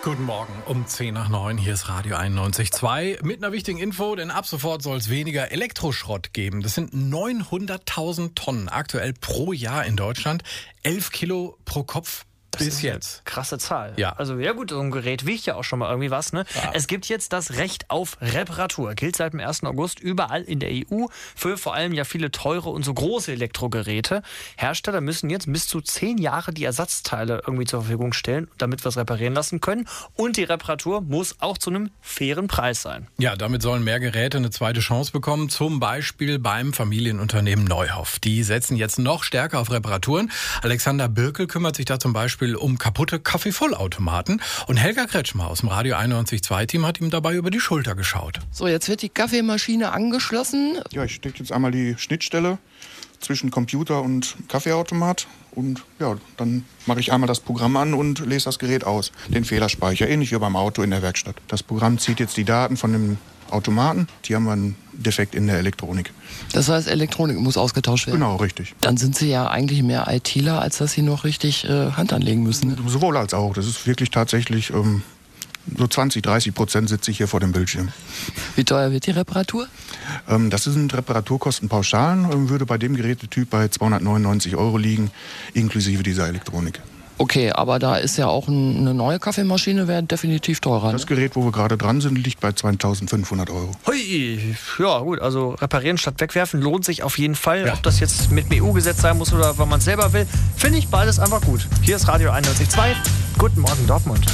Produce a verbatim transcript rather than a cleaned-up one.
Guten Morgen um zehn nach neun, hier ist Radio einundneunzig Komma zwei mit einer wichtigen Info, denn ab sofort soll es weniger Elektroschrott geben. Das sind neunhunderttausend Tonnen aktuell pro Jahr in Deutschland, elf Kilo pro Kopf. Das Bis ist jetzt. Eine krasse Zahl. Ja. Also ja gut, so ein Gerät wiegt ja auch schon mal irgendwie was. Ne? Ja. Es gibt jetzt das Recht auf Reparatur. Gilt seit dem ersten August überall in der E U für vor allem ja viele teure und so große Elektrogeräte. Hersteller müssen jetzt bis zu zehn Jahre die Ersatzteile irgendwie zur Verfügung stellen, damit wir es reparieren lassen können. Und die Reparatur muss auch zu einem fairen Preis sein. Ja, damit sollen mehr Geräte eine zweite Chance bekommen, zum Beispiel beim Familienunternehmen Neuhoff. Die setzen jetzt noch stärker auf Reparaturen. Alexander Birkel kümmert sich da zum Beispiel um kaputte Kaffeevollautomaten. Und Helga Kretschmer aus dem Radio einundneunzig Komma zwei Team hat ihm dabei über die Schulter geschaut. So, jetzt wird die Kaffeemaschine angeschlossen. Ja, ich stecke jetzt einmal die Schnittstelle zwischen Computer und Kaffeeautomat. Und ja, dann mache ich einmal das Programm an und lese das Gerät aus. Den Fehlerspeicher, ähnlich wie beim Auto in der Werkstatt. Das Programm zieht jetzt die Daten von dem Automaten. Die haben wir einen Defekt in der Elektronik. Das heißt, Elektronik muss ausgetauscht werden. Genau, richtig. Dann sind Sie ja eigentlich mehr ITler, als dass Sie noch richtig äh, Hand anlegen müssen. Ne? Sowohl als auch. Das ist wirklich tatsächlich ähm, so zwanzig, dreißig Prozent sitze ich hier vor dem Bildschirm. Wie teuer wird die Reparatur? Ähm, das sind Reparaturkostenpauschalen. Ähm, würde bei dem Gerätetyp bei zweihundertneunundneunzig Euro liegen, inklusive dieser Elektronik. Okay, aber da ist ja auch ein, eine neue Kaffeemaschine, wäre definitiv teurer. Das Ne? Gerät, wo wir gerade dran sind, liegt bei zweitausendfünfhundert Euro. Hui, ja gut, also reparieren statt wegwerfen lohnt sich auf jeden Fall. Ja. Ob das jetzt mit dem E U-Gesetz sein muss oder weil man es selber will, finde ich beides einfach gut. Hier ist Radio einundneunzig Komma zwei. Guten Morgen Dortmund.